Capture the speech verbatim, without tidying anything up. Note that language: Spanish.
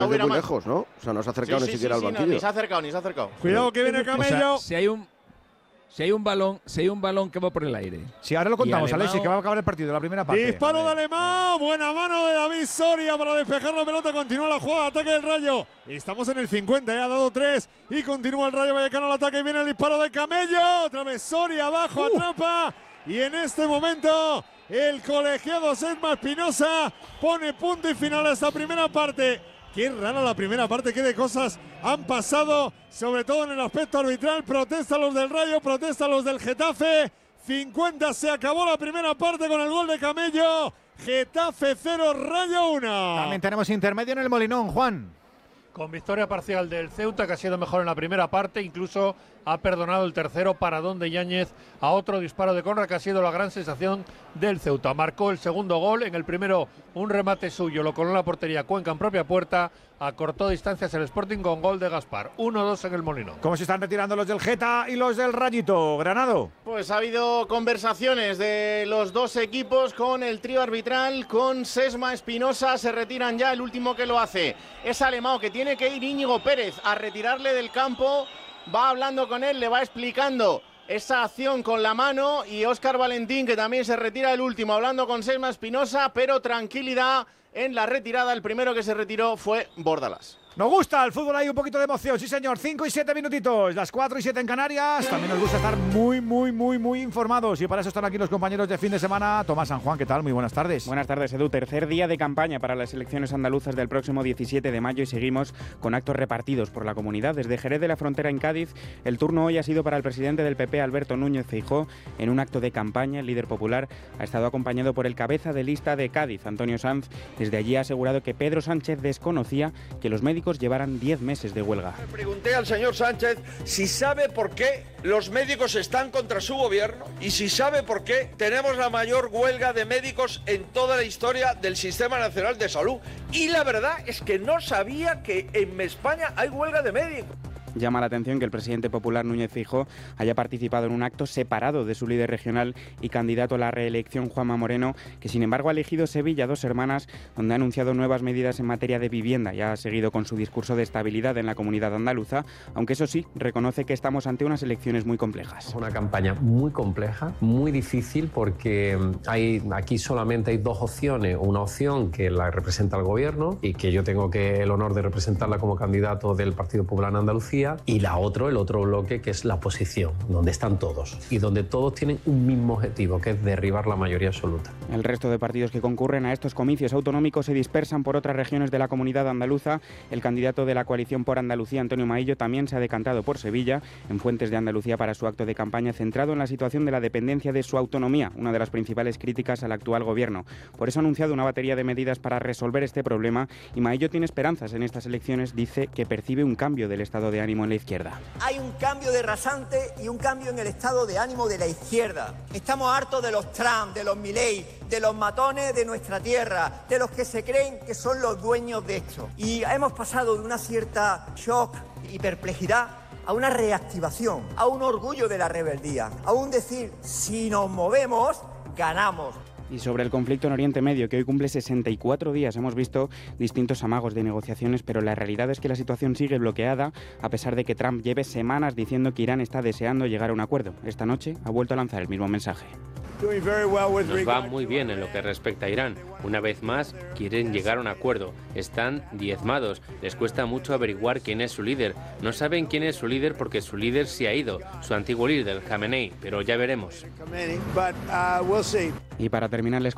Desde muy lejos, ¿no? O sea, no se ha acercado sí, ni sí, siquiera sí, al sí, banquillo. No, ni se ha acercado, ni se ha acercado. Cuidado que viene Camello. O sea, si hay un si hay un balón, si hay un balón que va por el aire. Sí, ahora lo contamos, Alemão, Alexis, que va a acabar el partido, la primera parte. Disparo de Alemão, buena mano de David Soria para despejar la pelota, continúa la jugada, ataque del Rayo. Estamos en el cincuenta, ya ha dado tres y continúa el Rayo Vallecano al ataque, viene el disparo de Camello, otra vez Soria abajo, uh. atrapa y en este momento el colegiado Sesma Espinosa pone punto y final a esta primera parte. Qué rara la primera parte, qué de cosas han pasado, sobre todo en el aspecto arbitral. Protesta los del Rayo, protesta los del Getafe. cincuenta, se acabó la primera parte con el gol de Camello. Getafe cero, Rayo uno. También tenemos intermedio en el Molinón, Juan. Con victoria parcial del Ceuta, que ha sido mejor en la primera parte, incluso ha perdonado el tercero paradón de Yáñez a otro disparo de Conra, que ha sido la gran sensación del Ceuta. Marcó el segundo gol, en el primero un remate suyo, lo coló en la portería Cuenca en propia puerta, acortó distancias el Sporting con gol de Gaspar. uno dos en el Molinón. ¿Cómo se están retirando los del Geta y los del Rayito, Granado? Pues ha habido conversaciones de los dos equipos con el trío arbitral, con Sesma Espinosa, se retiran ya, el último que lo hace es Alemão, que tiene que ir Íñigo Pérez a retirarle del campo, va hablando con él, le va explicando esa acción con la mano, y Óscar Valentín, que también se retira el último, hablando con Sesma Espinosa, pero tranquilidad en la retirada. El primero que se retiró fue Bordalás. Nos gusta el fútbol, hay un poquito de emoción, sí señor. Cinco y siete minutitos, las cuatro y siete en Canarias. También nos gusta estar muy, muy, muy, muy informados, y para eso están aquí los compañeros de fin de semana. Tomás San Juan, ¿qué tal? Muy buenas tardes. Buenas tardes, Edu. Tercer día de campaña para las elecciones andaluzas del próximo diecisiete de mayo y seguimos con actos repartidos por la comunidad. Desde Jerez de la Frontera en Cádiz, el turno hoy ha sido para el presidente del P P, Alberto Núñez Feijóo. En un acto de campaña, el líder popular ha estado acompañado por el cabeza de lista de Cádiz, Antonio Sanz. Desde allí ha asegurado que Pedro Sánchez desconocía que los médicos llevaran diez meses de huelga. Le pregunté al señor Sánchez si sabe por qué los médicos están contra su gobierno y si sabe por qué tenemos la mayor huelga de médicos en toda la historia del Sistema Nacional de Salud. Y la verdad es que no sabía que en España hay huelga de médicos. Llama la atención que el presidente popular Núñez Feijóo haya participado en un acto separado de su líder regional y candidato a la reelección, Juanma Moreno, que sin embargo ha elegido Sevilla, Dos Hermanas, donde ha anunciado nuevas medidas en materia de vivienda y ha seguido con su discurso de estabilidad en la comunidad andaluza, aunque eso sí, reconoce que estamos ante unas elecciones muy complejas. Una campaña muy compleja, muy difícil, porque hay, aquí solamente hay dos opciones. Una opción que la representa el gobierno y que yo tengo que el honor de representarla como candidato del Partido Popular en Andalucía, y la otro, el otro bloque, que es la oposición, donde están todos y donde todos tienen un mismo objetivo, que es derribar la mayoría absoluta. El resto de partidos que concurren a estos comicios autonómicos se dispersan por otras regiones de la comunidad andaluza. El candidato de la coalición por Andalucía, Antonio Maillo, también se ha decantado por Sevilla, en Fuentes de Andalucía, para su acto de campaña centrado en la situación de la dependencia de su autonomía, una de las principales críticas al actual gobierno. Por eso ha anunciado una batería de medidas para resolver este problema, y Maillo tiene esperanzas en estas elecciones. Dice que percibe un cambio del estado de ánimo en la izquierda. Hay un cambio de rasante y un cambio en el estado de ánimo de la izquierda. Estamos hartos de los Trump, de los Milei, de los matones de nuestra tierra, de los que se creen que son los dueños de esto. Y hemos pasado de una cierta shock y perplejidad a una reactivación, a un orgullo de la rebeldía, a un decir, si nos movemos, ganamos. Y sobre el conflicto en Oriente Medio, que hoy cumple sesenta y cuatro días, hemos visto distintos amagos de negociaciones, pero la realidad es que la situación sigue bloqueada, a pesar de que Trump lleve semanas diciendo que Irán está deseando llegar a un acuerdo. Esta noche ha vuelto a lanzar el mismo mensaje. Nos va muy bien en lo que respecta a Irán. Una vez más, quieren llegar a un acuerdo. Están diezmados. Les cuesta mucho averiguar quién es su líder. No saben quién es su líder porque su líder se ha ido, su antiguo líder, Khamenei, pero ya veremos. Y para terminar, les